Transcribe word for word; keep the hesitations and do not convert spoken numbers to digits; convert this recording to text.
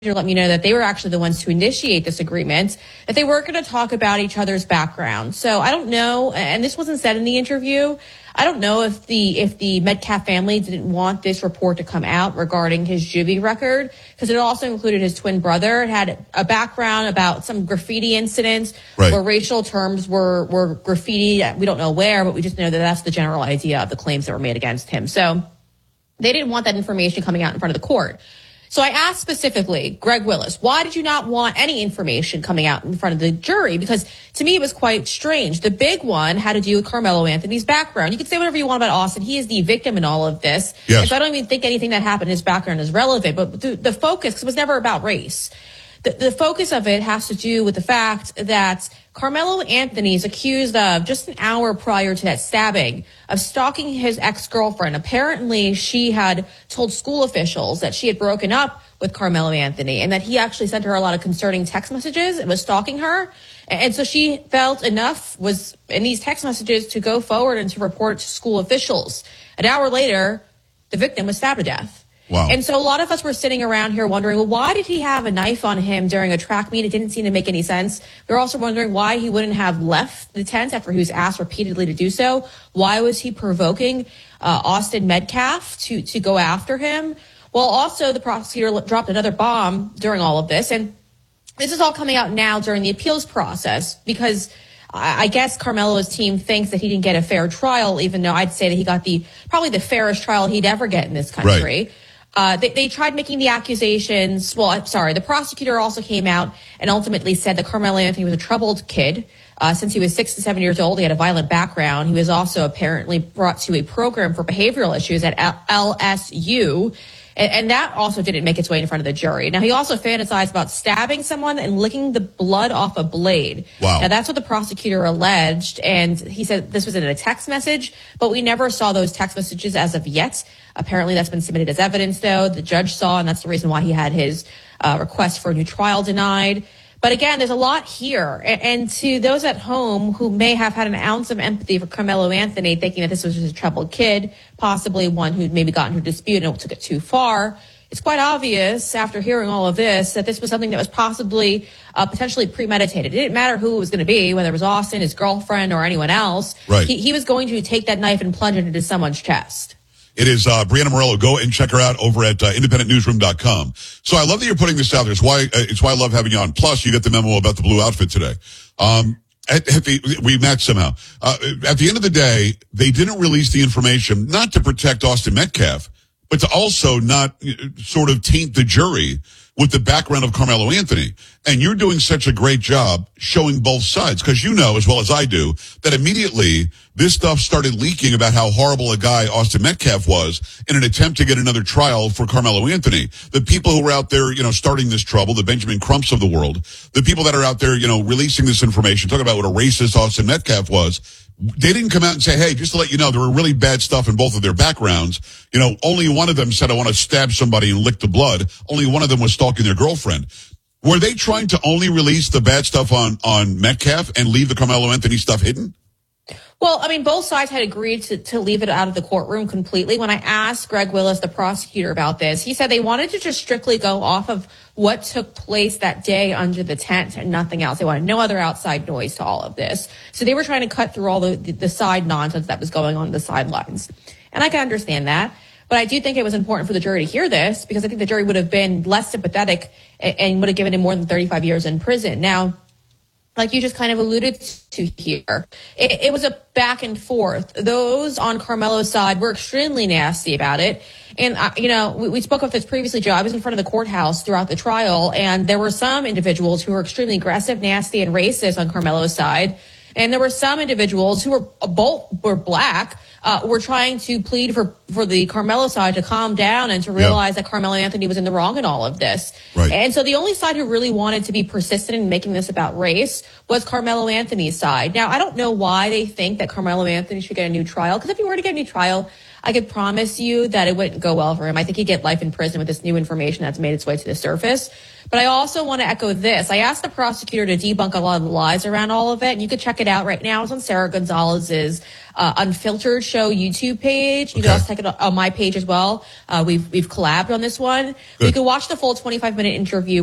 let me know that they were actually the ones to initiate this agreement, that they weren't going to talk about each other's background. So I don't know, and this wasn't said in the interview, I don't know if the if the Metcalf family didn't want this report to come out regarding his juvie record, because it also included his twin brother. It had a background about some graffiti incidents right. where racial terms were, were graffiti. We don't know where, but we just know that that's the general idea of the claims that were made against him. So they didn't want that information coming out in front of the court. So I asked specifically, Greg Willis, why did you not want any information coming out in front of the jury? Because to me, it was quite strange. The big one had to do with Carmelo Anthony's background. You can say whatever you want about Austin. He is the victim in all of this. Yes. And so I don't even think anything that happened in his background is relevant. But the, the focus, because it was never about race. The, the focus of it has to do with the fact that Carmelo Anthony is accused of, just an hour prior to that stabbing, of stalking his ex-girlfriend. Apparently, she had told school officials that she had broken up with Carmelo Anthony and that he actually sent her a lot of concerning text messages and was stalking her. And so she felt enough was in these text messages to go forward and to report to school officials. An hour later, the victim was stabbed to death. Wow. And so a lot of us were sitting around here wondering, well, why did he have a knife on him during a track meet? It didn't seem to make any sense. We were also wondering why he wouldn't have left the tent after he was asked repeatedly to do so. Why was he provoking uh, Austin Metcalf to, to go after him? Well, also the prosecutor dropped another bomb during all of this. And this is all coming out now during the appeals process because I guess Carmelo's team thinks that he didn't get a fair trial, even though I'd say that he got the probably the fairest trial he'd ever get in this country. Right. Uh, they, they tried making the accusations. Well, I'm sorry. The prosecutor also came out and ultimately said that Carmelo Anthony was a troubled kid. Uh, since he was six to seven years old, he had a violent background. He was also apparently brought to a program for behavioral issues at L S U. And, and that also didn't make its way in front of the jury. Now, he also fantasized about stabbing someone and licking the blood off a blade. Wow. Now, that's what the prosecutor alleged. And he said this was in a text message, but we never saw those text messages as of yet. Apparently, that's been submitted as evidence, though. The judge saw, and that's the reason why he had his uh, request for a new trial denied. But again, there's a lot here. And, and to those at home who may have had an ounce of empathy for Carmelo Anthony, thinking that this was just a troubled kid, possibly one who'd maybe gotten into a dispute and took it too far, it's quite obvious after hearing all of this that this was something that was possibly uh, potentially premeditated. It didn't matter who it was going to be, whether it was Austin, his girlfriend, or anyone else. Right. He, he was going to take that knife and plunge it into someone's chest. It is uh, Brianna Morello. Go and check her out over at uh, independent newsroom dot com. So I love that you're putting this out there. It's why, uh, it's why I love having you on. Plus, you get the memo about the blue outfit today. Um, at, at the, we matched somehow. Uh, at the end of the day, they didn't release the information, not to protect Austin Metcalf, but to also not uh, sort of taint the jury with the background of Carmelo Anthony. And you're doing such a great job showing both sides, because you know as well as I do that immediately this stuff started leaking about how horrible a guy Austin Metcalf was in an attempt to get another trial for Carmelo Anthony. The people who were out there, you know, starting this trouble, the Benjamin Crumps of the world, the people that are out there, you know, releasing this information, talking about what a racist Austin Metcalf was, they didn't come out and say, hey, just to let you know, there were really bad stuff in both of their backgrounds. You know, only one of them said, I want to stab somebody and lick the blood. Only one of them was stalking their girlfriend. Were they trying to only release the bad stuff on, on Metcalf and leave the Carmelo Anthony stuff hidden? Well, I mean, both sides had agreed to, to leave it out of the courtroom completely. When I asked Greg Willis, the prosecutor, about this, he said they wanted to just strictly go off of what took place that day under the tent and nothing else. They wanted no other outside noise to all of this. So they were trying to cut through all the, the, the side nonsense that was going on in the sidelines. And I can understand that. But I do think it was important for the jury to hear this, because I think the jury would have been less sympathetic and, and would have given him more than thirty-five years in prison. Now, like you just kind of alluded to here, it, it was a back and forth. Those on Carmelo's side were extremely nasty about it. And, uh, you know, we, we spoke of this previously, Joe. I was in front of the courthouse throughout the trial, and there were some individuals who were extremely aggressive, nasty, and racist on Carmelo's side. And there were some individuals who were both were black, uh, were trying to plead for, for the Carmelo side to calm down and to realize yeah. that Carmelo Anthony was in the wrong in all of this. Right. And so the only side who really wanted to be persistent in making this about race was Carmelo Anthony's side. Now, I don't know why they think that Carmelo Anthony should get a new trial, because if he were to get a new trial, I could promise you that it wouldn't go well for him. I think he'd get life in prison with this new information that's made its way to the surface. But I also want to echo this. I asked the prosecutor to debunk a lot of the lies around all of it, and you can check it out right now. It's on Sarah Gonzalez's uh, Unfiltered Show YouTube page. You okay. can also check it on my page as well. Uh, we've we've collabed on this one. Good. You can watch the full twenty-five minute interview